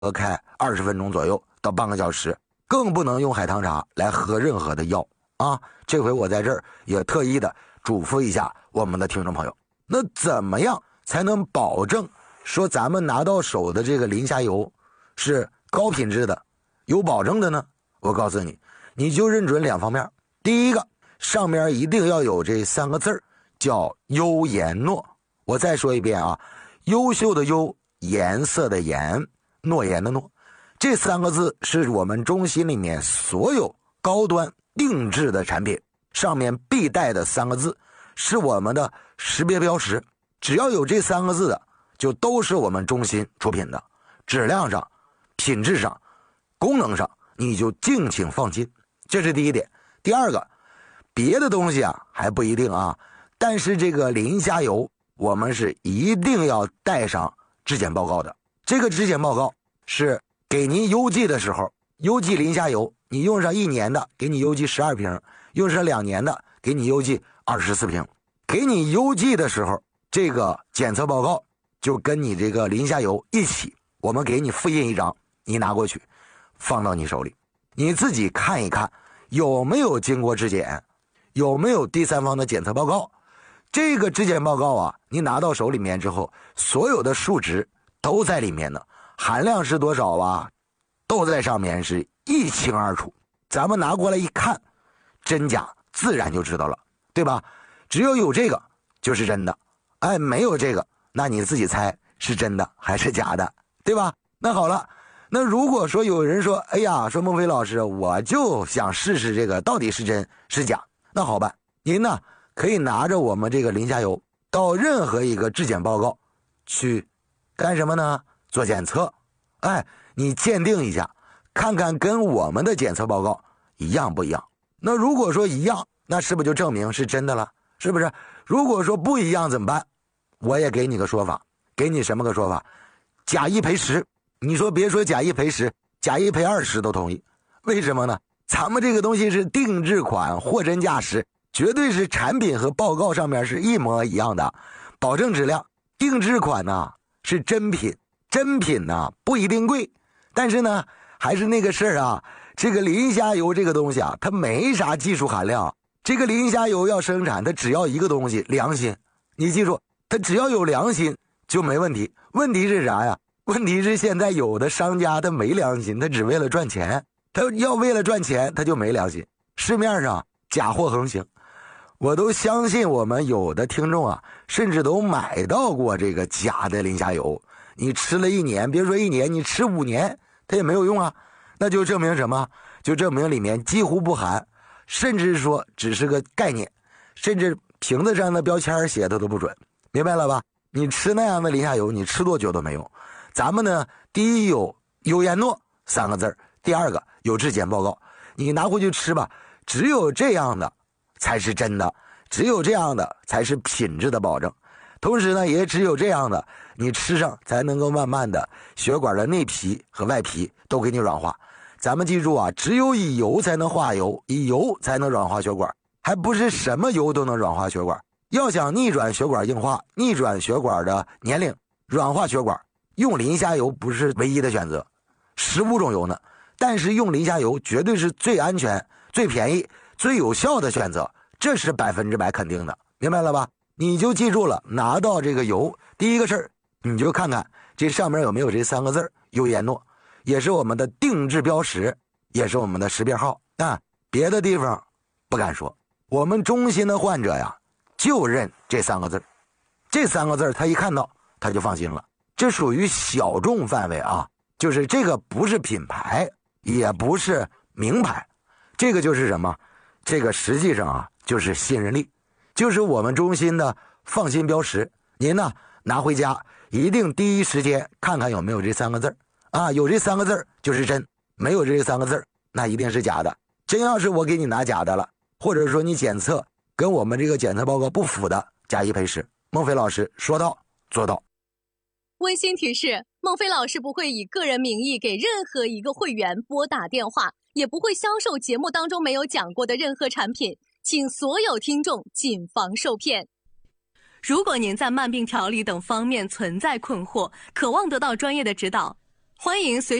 喝开20分钟左右到半个小时，更不能用海棠茶来喝任何的药啊！这回我在这儿也特意的嘱咐一下我们的听众朋友，那怎么样才能保证说咱们拿到手的这个磷虾油是高品质的、有保证的呢？我告诉你，你就认准2方面。第一个，上面一定要有这3个字叫优颜诺。我再说一遍啊，优秀的优，颜色的颜，诺言的诺，这3个字是我们中心里面所有高端定制的产品上面必带的3个字，是我们的识别标识。只要有这3个字的，就都是我们中心出品的，质量上、品质上、功能上，你就敬请放心。这是第一点。第二个，别的东西啊还不一定啊，但是这个磷虾油我们是一定要带上质检报告的。这个质检报告是给您邮寄的时候，邮寄磷虾油你用上1年的给你邮寄12瓶，用上2年的给你邮寄24瓶。给你邮寄的时候，这个检测报告就跟你这个磷虾油一起，我们给你复印一张，你拿过去放到你手里，你自己看一看有没有经过质检，有没有第三方的检测报告。这个质检报告啊，你拿到手里面之后，所有的数值都在里面呢，含量是多少啊，都在上面是一清二楚。咱们拿过来一看，真假自然就知道了，对吧？只有有这个就是真的，哎，没有这个，那你自己猜是真的还是假的，对吧？那好了，那如果说有人说，哎呀，说孟非老师，我就想试试这个到底是真是假，那好办，您呢可以拿着我们这个磷虾油到任何一个质检报告去干什么呢？做检测。哎，你鉴定一下，看看跟我们的检测报告一样不一样。那如果说一样，那是不是就证明是真的了？是不是？如果说不一样怎么办？我也给你个说法，给你什么个说法？假1赔10。你说别说假1赔10，假1赔20都同意。为什么呢？咱们这个东西是定制款，货真价实，绝对是产品和报告上面是一模一样的，保证质量。定制款呢是真品，真品呢不一定贵，但是呢还是那个事儿啊，这个磷虾油这个东西啊，它没啥技术含量。这个磷虾油要生产，它只要一个东西，良心。你记住，它只要有良心就没问题。问题是啥呀？问题是现在有的商家他没良心，他只为了赚钱，他要为了赚钱他就没良心。市面上假货横行，我都相信我们有的听众啊，甚至都买到过这个假的磷虾油。你吃了1年，别说1年，你吃5年它也没有用啊。那就证明什么？就证明里面几乎不含，甚至说只是个概念，甚至瓶子上的标签写的都不准，明白了吧？你吃那样的磷虾油，你吃多久都没用。咱们呢，第一有优颜诺3个字，第二个有质检报告，你拿回去吃吧。只有这样的才是真的，只有这样的才是品质的保证。同时呢，也只有这样的，你吃上才能够慢慢的血管的内皮和外皮都给你软化。咱们记住啊，只有以油才能化油，以油才能软化血管，还不是什么油都能软化血管。要想逆转血管硬化，逆转血管的年龄，软化血管，用磷虾油不是唯一的选择，15种油呢，但是用磷虾油绝对是最安全、最便宜、最有效的选择，这是100%肯定的，明白了吧？你就记住了，拿到这个油，第一个事儿，你就看看这上面有没有这3个字优颜诺，也是我们的定制标识，也是我们的识别号啊。别的地方不敢说，我们中心的患者呀，就认这3个字，这3个字他一看到他就放心了。这属于小众范围啊，就是这个不是品牌，也不是名牌，这个就是什么？这个实际上啊，就是信任力，就是我们中心的放心标识。您呢拿回家，一定第一时间看看有没有这3个字啊，有这3个字就是真，没有这3个字那一定是假的。真要是我给你拿假的了，或者说你检测跟我们这个检测报告不符的，假1赔10。孟非老师说到做到。 温馨提示：孟非老师不会以个人名义给任何一个会员拨打电话，也不会销售节目当中没有讲过的任何产品，请所有听众谨防受骗。如果您在慢病调理等方面存在困惑，渴望得到专业的指导， 欢迎随